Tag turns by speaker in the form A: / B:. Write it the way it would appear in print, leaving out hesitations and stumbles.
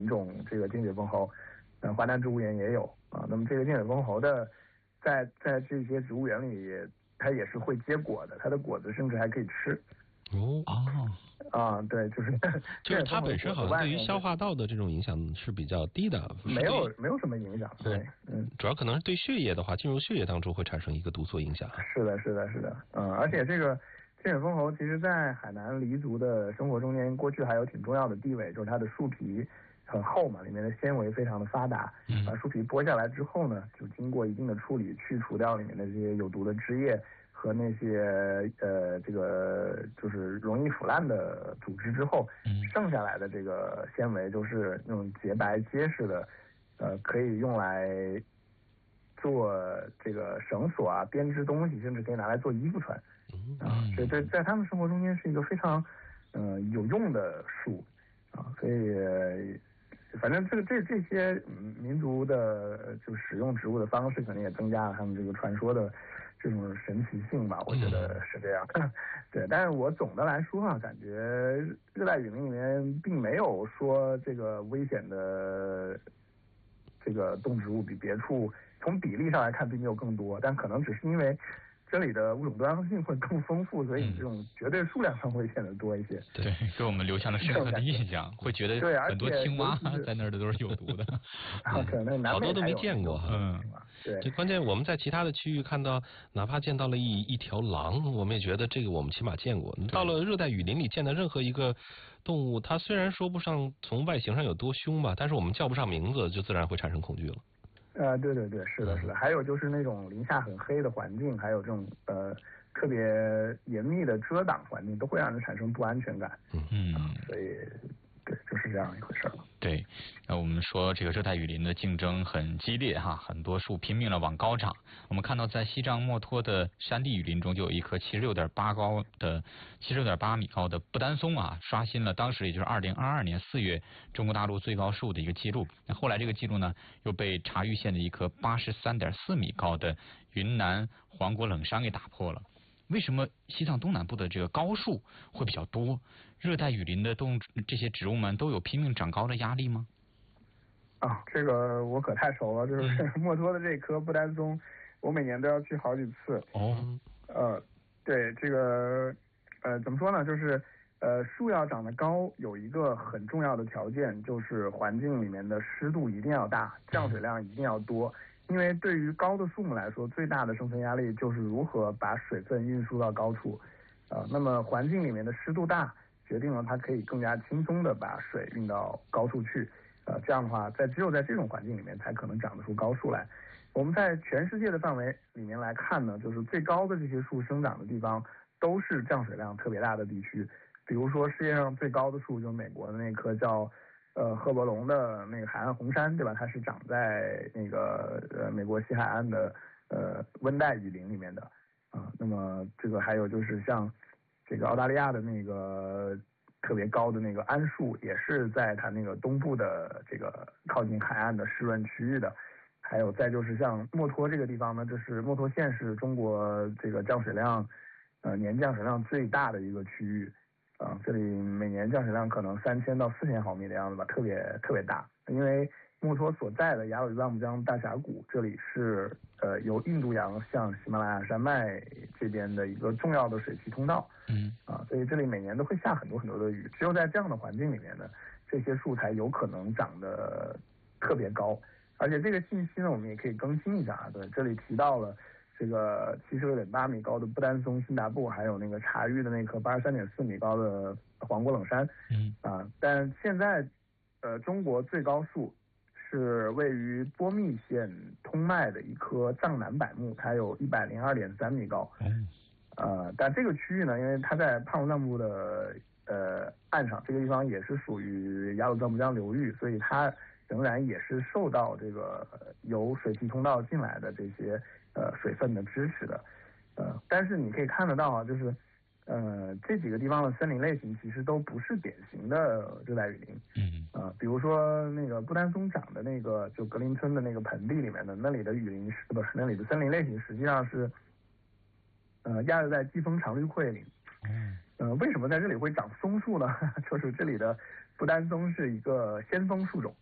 A: 种这个金水蜂猴，华南植物园也有啊。那么这个金水蜂猴的，在这些植物园里，它也是会结果的，它的果子甚至还可以吃。对，就是
B: 它本身好像对于消化道的这种影响是比较低的，
A: 没有什么影响。对，
B: 主要可能是对血液的话，进入血液当中会产生一个毒素影响。
A: 是的，而且这个金水蜂猴其实在海南黎族的生活中间，过去还有挺重要的地位，就是它的树皮很厚嘛，里面的纤维非常的发达。把树皮剥下来之后呢，就经过一定的处理，去除掉里面的这些有毒的汁液和那些这个就是容易腐烂的组织之后，剩下来的这个纤维就是那种洁白结实的，可以用来做这个绳索啊、编织东西，甚至可以拿来做衣服穿。所以在他们生活中间是一个非常有用的树啊，所以反正这些民族的就使用植物的方式，可能也增加了他们这个传说的这种神奇性吧，我觉得是这样。对，但是我总的来说感觉热带雨林里面并没有说这个危险的这个动植物比别处从比例上来看并没有更多，但可能只是因为这里的物种多样性会更丰富，所以这种绝对数量上会显得多一些。
C: 对，给我们留下了深刻的印象，会觉得很多青蛙在那儿的都是有毒的。
A: 可能
B: 好多都没见过。
A: 对。
B: 这关键我们在其他的区域看到，哪怕见到了一条狼，我们也觉得这个我们起码见过。到了热带雨林里见的任何一个动物，它虽然说不上从外形上有多凶吧，但是我们叫不上名字，就自然会产生恐惧了。
A: 对，是的。还有就是那种林下很黑的环境，还有这种特别严密的遮挡环境，都会让人产生不安全感。所以对，就是这样一回事了。
C: 对，我们说这个热带雨林的竞争很激烈哈，很多树拼命的往高长。我们看到在西藏墨脱的山地雨林中，就有一棵76.8米高的不丹松啊，刷新了当时也就是2022年4月中国大陆最高树的一个记录。那后来这个记录呢，又被察隅县的一棵83.4米高的云南黄果冷杉给打破了。为什么西藏东南部的这个高树会比较多？热带雨林的这些植物们都有拼命长高的压力吗？
A: 这个我可太熟了，就是墨脱的这棵不丹松，我每年都要去好几次。对，这个怎么说呢？就是树要长得高，有一个很重要的条件，就是环境里面的湿度一定要大，降水量一定要多。因为对于高的树木来说，最大的生存压力就是如何把水分运输到高处。那么环境里面的湿度大，决定了它可以更加轻松的把水运到高处去。这样的话，只有在这种环境里面才可能长得出高树来。我们在全世界的范围里面来看呢，就是最高的这些树生长的地方都是降水量特别大的地区。比如说世界上最高的树就是美国的那棵叫赫伯龙的那个海岸红杉，对吧？它是长在那个美国西海岸的温带雨林里面的那么这个还有就是像这个澳大利亚的那个特别高的那个桉树，也是在它那个东部的这个靠近海岸的湿润区域的。还有再就是像墨脱这个地方呢，这是墨脱县是中国这个降水量年降水量最大的一个区域。这里每年降水量可能3000到4000毫米的样子吧，特别大。因为墨脱所在的雅鲁藏布江大峡谷，这里是由印度洋向喜马拉雅山脉这边的一个重要的水系通道。所以这里每年都会下很多的雨。只有在这样的环境里面呢，这些树才有可能长得特别高。而且这个信息呢，我们也可以更新一下。对，这里提到了这个76.8米高的不丹松、辛达布，还有那个察隅的那棵83.4米高的黄果冷杉。但现在中国最高树是位于波密县通麦的一棵藏南柏木，它有102.3米高。但这个区域呢，因为它在帕隆藏布的岸上，这个地方也是属于雅鲁藏布江流域，所以它仍然也是受到这个由水系通道进来的这些水分的支持的。但是你可以看得到就是这几个地方的森林类型其实都不是典型的热带雨林。比如说那个不丹松长的那个就格林村的那个盆地里面的那里的雨林那里的森林类型实际上是亚热带季风常绿桧林。为什么在这里会长松树呢？就是这里的不丹松是一个仙松树种，